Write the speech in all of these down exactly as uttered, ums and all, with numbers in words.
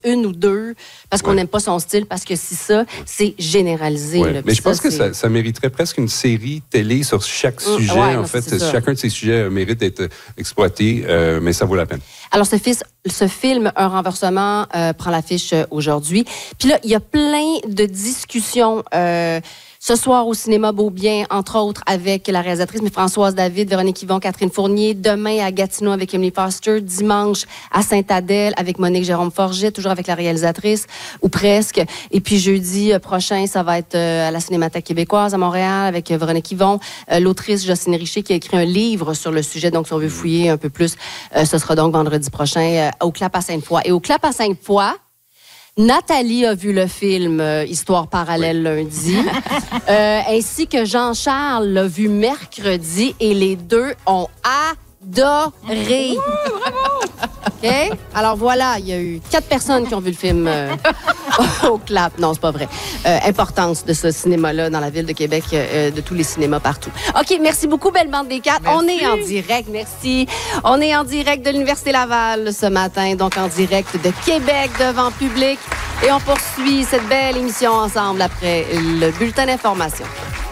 une ou deux parce qu'on n'aime ouais. pas son style, parce que si ça, c'est généralisé. Ouais. Là, mais je pense ça, que c'est... ça, ça mériterait presque une série télé sur chaque mmh, sujet. ouais, en non, fait, c'est ça. Chacun de ces sujets mérite d'être exploité, euh, mais ça vaut la peine. Alors, ce, fils, ce film, Un renversement, euh, prend l'affiche aujourd'hui. Puis là, il y a plein de discussions euh, ce soir au cinéma Beaubien, entre autres avec la réalisatrice, mais Françoise David, Véronique Yvon, Catherine Fournier. Demain à Gatineau avec Emily Foster. Dimanche à Sainte-Adèle avec Monique Jérôme Forget, toujours avec la réalisatrice, ou presque. Et puis jeudi prochain, ça va être à la Cinémathèque québécoise à Montréal avec Véronique Yvon. Euh, l'autrice Jocelyne Richer qui a écrit un livre sur le sujet. Donc, si on veut fouiller un peu plus, euh, ce sera donc vendredi prochain euh, au Clap à Sainte-Foy. Et au Clap à Sainte-Foy, Nathalie a vu le film euh, Histoire parallèle oui. lundi, euh, ainsi que Jean-Charles l'a vu mercredi et les deux ont adoré. Ouh, bravo! OK? Alors voilà, il y a eu quatre personnes qui ont vu le film euh, au Clap. Non, c'est pas vrai. Euh, importance de ce cinéma-là dans la ville de Québec, euh, de tous les cinémas partout. OK, merci beaucoup, Belle Bande des Quatre. Merci. On est en direct, merci. On est en direct de l'Université Laval ce matin, donc en direct de Québec devant public. Et on poursuit cette belle émission ensemble après le bulletin d'information.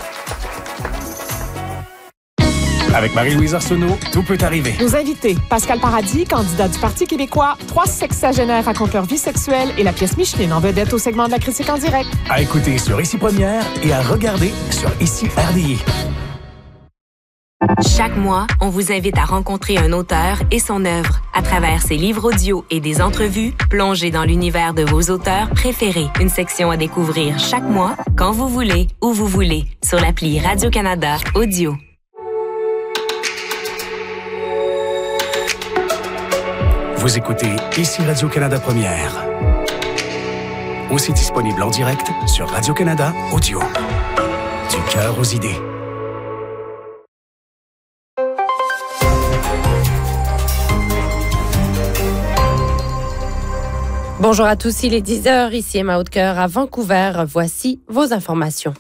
Avec Marie-Louise Arsenault, tout peut arriver. Nos invités, Pascal Paradis, candidat du Parti québécois, trois sexagénaires racontent leur vie sexuelle et la pièce Micheline en vedette au segment de la critique en direct. À écouter sur Ici Première et à regarder sur Ici R D I. Chaque mois, on vous invite à rencontrer un auteur et son œuvre. À travers ses livres audio et des entrevues, plongez dans l'univers de vos auteurs préférés. Une section à découvrir chaque mois, quand vous voulez, où vous voulez, sur l'appli Radio-Canada Audio. Vous écoutez Ici Radio-Canada Première. Aussi disponible en direct sur Radio-Canada Audio. Du cœur aux idées. Bonjour à tous, il est dix heures, ici Emma Hautecoeur à Vancouver. Voici vos informations.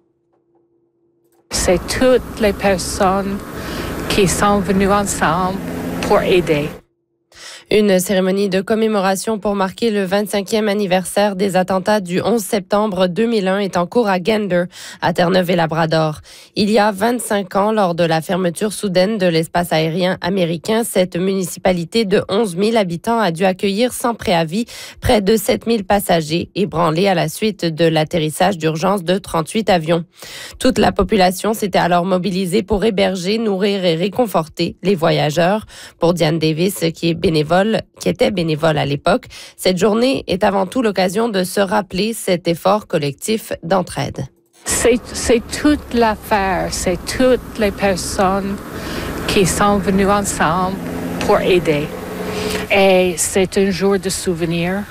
C'est toutes les personnes qui sont venues ensemble pour aider. Une cérémonie de commémoration pour marquer le vingt-cinquième anniversaire des attentats du onze septembre deux mille un est en cours à Gander, à Terre-Neuve-et-Labrador. Il y a vingt-cinq ans, lors de la fermeture soudaine de l'espace aérien américain, cette municipalité de onze mille habitants a dû accueillir sans préavis près de sept mille passagers ébranlés à la suite de l'atterrissage d'urgence de trente-huit avions. Toute la population s'était alors mobilisée pour héberger, nourrir et réconforter les voyageurs. Pour Diane Davis, qui est bénévole, qui était bénévole à l'époque, cette journée est avant tout l'occasion de se rappeler cet effort collectif d'entraide. C'est, c'est toute l'affaire, c'est toutes les personnes qui sont venues ensemble pour aider. Et c'est un jour de souvenir.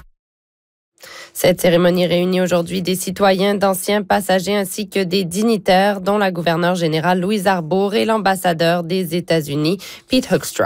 Cette cérémonie réunit aujourd'hui des citoyens, d'anciens passagers ainsi que des dignitaires, dont la gouverneure générale Louise Arbour et l'ambassadeur des États-Unis, Pete Hoekstra.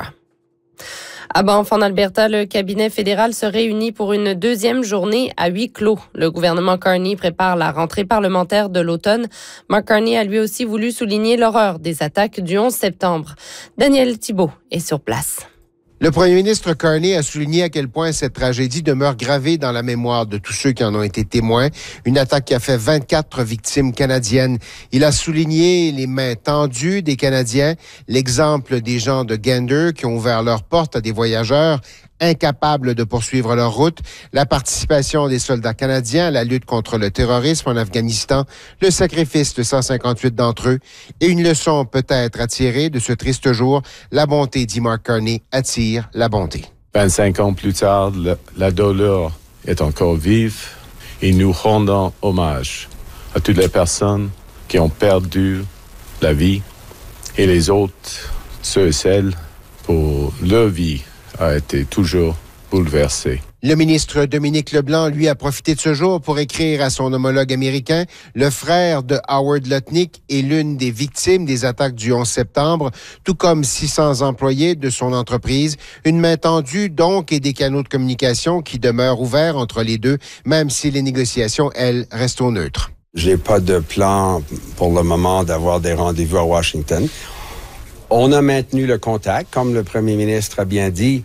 À Banff, en Alberta, le cabinet fédéral se réunit pour une deuxième journée à huis clos. Le gouvernement Carney prépare la rentrée parlementaire de l'automne. Mark Carney a lui aussi voulu souligner l'horreur des attaques du onze septembre. Daniel Thibault est sur place. Le premier ministre Carney a souligné à quel point cette tragédie demeure gravée dans la mémoire de tous ceux qui en ont été témoins. Une attaque qui a fait vingt-quatre victimes canadiennes. Il a souligné les mains tendues des Canadiens, l'exemple des gens de Gander qui ont ouvert leurs portes à des voyageurs incapables de poursuivre leur route, la participation des soldats canadiens à la lutte contre le terrorisme en Afghanistan, le sacrifice de cent cinquante-huit d'entre eux et une leçon peut-être à tirer de ce triste jour. La bonté, dit Mark Carney, attire la bonté. vingt-cinq ans plus tard, le, la douleur est encore vive et nous rendons hommage à toutes les personnes qui ont perdu la vie et les autres, ceux et celles, pour leur vie a été toujours bouleversé. Le ministre Dominique Leblanc, lui, a profité de ce jour pour écrire à son homologue américain. Le frère de Howard Lutnick est l'une des victimes des attaques du onze septembre, tout comme six cents employés de son entreprise. Une main tendue, donc, et des canaux de communication qui demeurent ouverts entre les deux, même si les négociations, elles, restent au neutre. J'ai pas de plan pour le moment d'avoir des rendez-vous à Washington. On a maintenu le contact, comme le premier ministre a bien dit.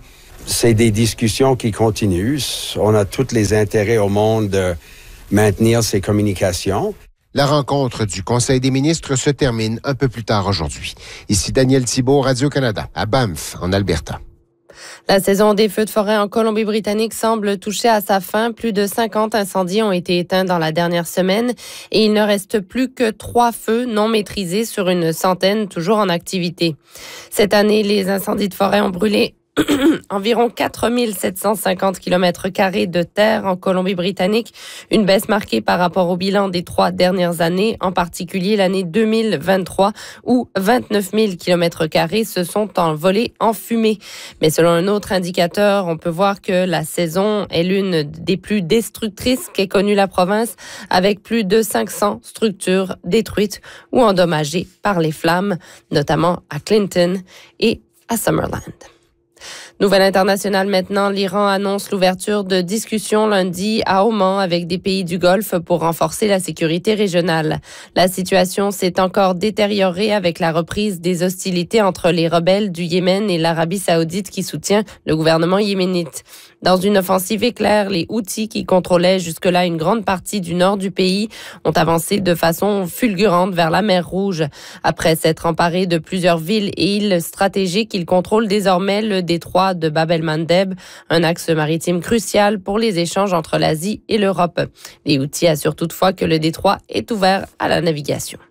c'est des discussions qui continuent. On a tous les intérêts au monde de maintenir ces communications. La rencontre du Conseil des ministres se termine un peu plus tard aujourd'hui. Ici Daniel Thibault, Radio-Canada, à Banff, en Alberta. La saison des feux de forêt en Colombie-Britannique semble toucher à sa fin. Plus de cinquante incendies ont été éteints dans la dernière semaine et il ne reste plus que trois feux non maîtrisés sur une centaine toujours en activité. Cette année, les incendies de forêt ont brûlé environ quatre mille sept cent cinquante kilomètres carrés de terre en Colombie-Britannique, une baisse marquée par rapport au bilan des trois dernières années, en particulier l'année deux mille vingt-trois où vingt-neuf mille kilomètres carrés se sont envolés en fumée. Mais selon un autre indicateur, on peut voir que la saison est l'une des plus destructrices qu'ait connue la province, avec plus de cinq cents structures détruites ou endommagées par les flammes, notamment à Clinton et à Summerland. Nouvelle internationale maintenant, l'Iran annonce l'ouverture de discussions lundi à Oman avec des pays du Golfe pour renforcer la sécurité régionale. La situation s'est encore détériorée avec la reprise des hostilités entre les rebelles du Yémen et l'Arabie saoudite qui soutient le gouvernement yéménite. Dans une offensive éclair, les Houthis qui contrôlaient jusque-là une grande partie du nord du pays ont avancé de façon fulgurante vers la mer Rouge. Après s'être emparés de plusieurs villes et îles stratégiques, ils contrôlent désormais le détroit de Bab el-Mandeb, un axe maritime crucial pour les échanges entre l'Asie et l'Europe. Les Houthis assurent toutefois que le détroit est ouvert à la navigation.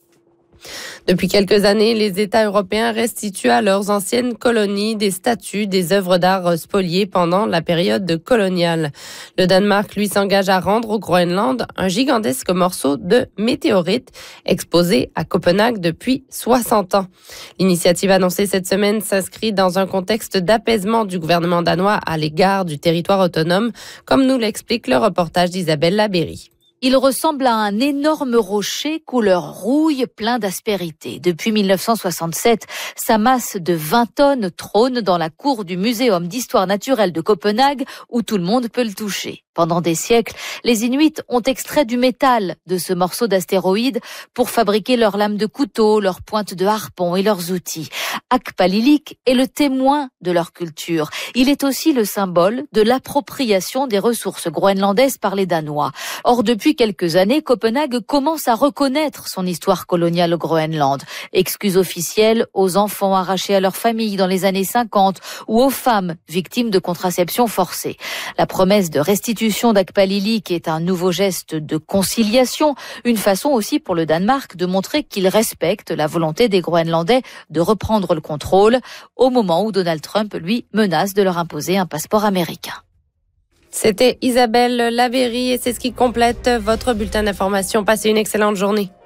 Depuis quelques années, les États européens restituent à leurs anciennes colonies des statues, des œuvres d'art spoliées pendant la période coloniale. Le Danemark, lui, s'engage à rendre au Groenland un gigantesque morceau de météorite exposé à Copenhague depuis soixante ans. L'initiative annoncée cette semaine s'inscrit dans un contexte d'apaisement du gouvernement danois à l'égard du territoire autonome, comme nous l'explique le reportage d'Isabelle Labéry. Il ressemble à un énorme rocher couleur rouille plein d'aspérité. Depuis mille neuf cent soixante-sept, sa masse de vingt tonnes trône dans la cour du Muséum d'histoire naturelle de Copenhague où tout le monde peut le toucher. Pendant des siècles, les Inuits ont extrait du métal de ce morceau d'astéroïde pour fabriquer leurs lames de couteau, leurs pointes de harpon et leurs outils. Akpalilik est le témoin de leur culture. Il est aussi le symbole de l'appropriation des ressources groenlandaises par les Danois. Or, depuis quelques années, Copenhague commence à reconnaître son histoire coloniale au Groenland. Excuse officielle aux enfants arrachés à leur famille dans les années cinquante ou aux femmes victimes de contraception forcée. La promesse de restitution d'Akpalilik est un nouveau geste de conciliation, une façon aussi pour le Danemark de montrer qu'il respecte la volonté des Groenlandais de reprendre le contrôle au moment où Donald Trump, lui, menace de leur imposer un passeport américain. C'était Isabelle Labéry et c'est ce qui complète votre bulletin d'information. Passez une excellente journée.